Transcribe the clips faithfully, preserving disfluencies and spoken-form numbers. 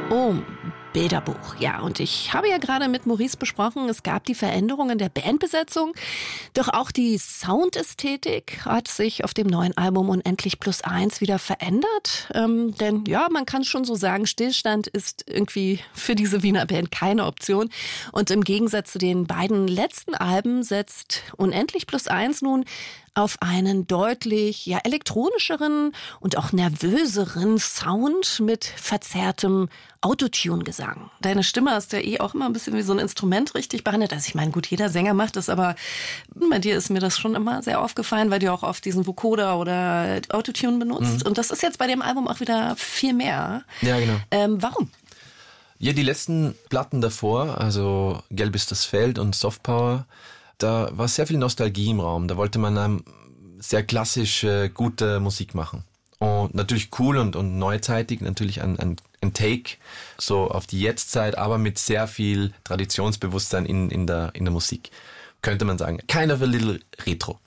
Oh, Bilderbuch. Ja, und ich habe ja gerade mit Maurice besprochen, es gab die Veränderungen der Bandbesetzung, doch auch die Soundästhetik hat sich auf dem neuen Album Unendlich plus eins wieder verändert. Ähm, denn ja, man kann schon so sagen, Stillstand ist irgendwie für diese Wiener Band keine Option. Und im Gegensatz zu den beiden letzten Alben setzt Unendlich plus eins nun auf einen deutlich ja elektronischeren und auch nervöseren Sound mit verzerrtem Autotune-Gesang. Deine Stimme hast du ja eh auch immer ein bisschen wie so ein Instrument richtig behandelt. Also ich meine, gut, jeder Sänger macht das, aber bei dir ist mir das schon immer sehr aufgefallen, weil du auch oft diesen Vocoder oder Autotune benutzt. Mhm. Und das ist jetzt bei dem Album auch wieder viel mehr. Ja, genau. Ähm, warum? Ja, die letzten Platten davor, also Gelb ist das Feld und Soft Power, da war sehr viel Nostalgie im Raum. Da wollte man ähm, sehr klassische, gute Musik machen. Und natürlich cool und, und neuzeitig, natürlich ein, ein, ein Take so auf die Jetztzeit, aber mit sehr viel Traditionsbewusstsein in, in, der, in der Musik, könnte man sagen. Kind of a little retro.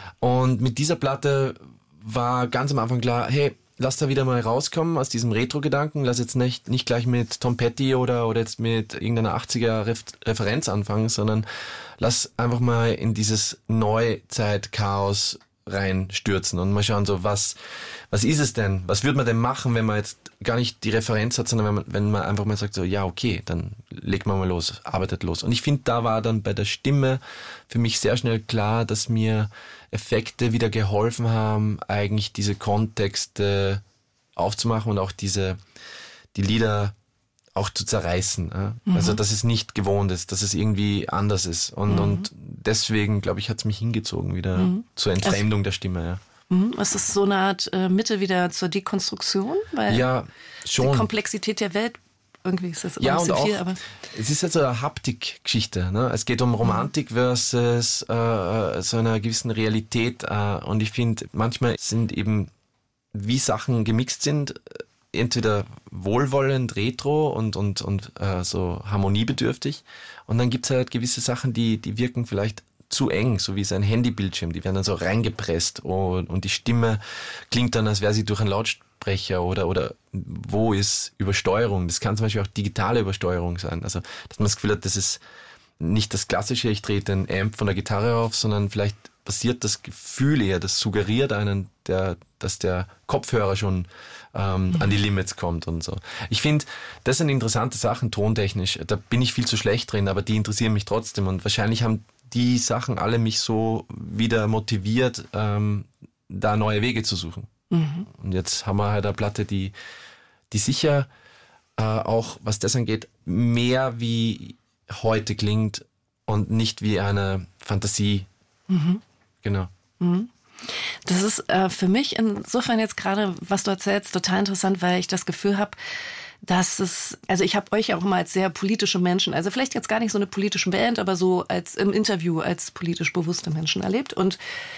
Und mit dieser Platte war ganz am Anfang klar, hey, lass da wieder mal rauskommen aus diesem Retro-Gedanken, lass jetzt nicht, nicht gleich mit Tom Petty oder, oder jetzt mit irgendeiner achtziger-Referenz anfangen, sondern lass einfach mal in dieses Neuzeit-Chaos reinstürzen und mal schauen, so was, was ist es denn? Was würde man denn machen, wenn man jetzt gar nicht die Referenz hat, sondern wenn man, wenn man einfach mal sagt, so, ja, okay, dann legt man mal los, arbeitet los. Und ich finde, da war dann bei der Stimme für mich sehr schnell klar, dass mir Effekte wieder geholfen haben, eigentlich diese Kontexte aufzumachen und auch diese, die Lieder auch zu zerreißen. Ja? Mhm. Also, dass es nicht gewohnt ist, dass es irgendwie anders ist. Und, mhm. und deswegen, glaube ich, hat es mich hingezogen wieder mhm. zur Entfremdung also, der Stimme. Ja. Mhm. Ist das so eine Art äh, Mitte wieder zur Dekonstruktion? Weil ja, schon. Die Komplexität der Welt, irgendwie ist das immer ja, ein bisschen und auch, viel, aber... Es ist halt so eine Haptik-Geschichte. Ne? Es geht um Romantik mhm. versus äh, so einer gewissen Realität. Äh, und ich finde, manchmal sind eben, wie Sachen gemixt sind, entweder wohlwollend, retro und, und, und äh, so harmoniebedürftig. Und dann gibt's halt gewisse Sachen, die, die wirken vielleicht zu eng, so wie so ein Handybildschirm. Die werden dann so reingepresst und, und die Stimme klingt dann, als wäre sie durch einen Lautsprecher oder, oder wo ist Übersteuerung. Das kann zum Beispiel auch digitale Übersteuerung sein. Also, dass man das Gefühl hat, das ist nicht das Klassische, ich drehe den Amp von der Gitarre auf, sondern vielleicht passiert das Gefühl eher, das suggeriert einen, der, dass der Kopfhörer schon ähm, mhm. an die Limits kommt und so. Ich finde, das sind interessante Sachen tontechnisch. Da bin ich viel zu schlecht drin, aber die interessieren mich trotzdem. Und wahrscheinlich haben die Sachen alle mich so wieder motiviert, ähm, da neue Wege zu suchen. Mhm. Und jetzt haben wir halt eine Platte, die, die sicher äh, auch, was das angeht, mehr wie heute klingt und nicht wie eine Fantasie. Mhm. Genau. Mhm. Das ist äh, für mich insofern jetzt gerade, was du erzählst, total interessant, weil ich das Gefühl habe, dass es, also ich habe euch ja auch immer als sehr politische Menschen, also vielleicht jetzt gar nicht so eine politische Band, aber so als im Interview als politisch bewusste Menschen erlebt. Und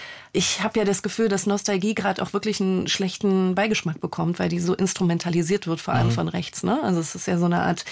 ich habe ja das Gefühl, dass Nostalgie gerade auch wirklich einen schlechten Beigeschmack bekommt, weil die so instrumentalisiert wird, vor allem mhm. von rechts. Ne? Also es ist ja so eine Art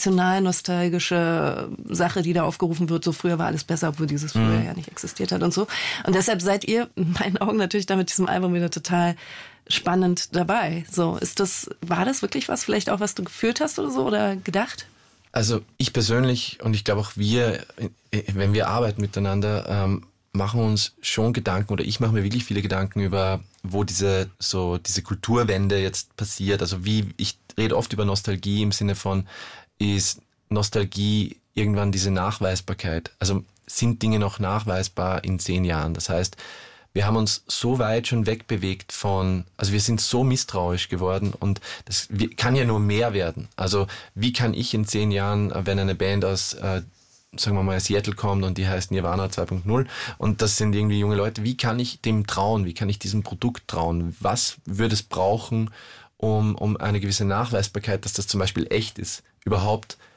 national-nostalgische Sache, die da aufgerufen wird. So früher war alles besser, obwohl dieses früher mhm. ja nicht existiert hat und so. Und deshalb seid ihr in meinen Augen natürlich da mit diesem Album wieder total spannend dabei. So, ist das, war das wirklich was, vielleicht auch was du gefühlt hast oder so oder gedacht? Also ich persönlich und ich glaube auch wir, wenn wir arbeiten miteinander, ähm, machen uns schon Gedanken oder ich mache mir wirklich viele Gedanken über, wo diese so diese Kulturwende jetzt passiert. Also wie, ich rede oft über Nostalgie im Sinne von, ist Nostalgie irgendwann diese Nachweisbarkeit? Also sind Dinge noch nachweisbar in zehn Jahren? Das heißt, wir haben uns so weit schon wegbewegt von, also wir sind so misstrauisch geworden und das kann ja nur mehr werden. Also wie kann ich in zehn Jahren, wenn eine Band aus äh, sagen wir mal, Seattle kommt und die heißt Nirvana zwei Punkt null und das sind irgendwie junge Leute. Wie kann ich dem trauen? Wie kann ich diesem Produkt trauen? Was würde es brauchen, um, um eine gewisse Nachweisbarkeit, dass das zum Beispiel echt ist, überhaupt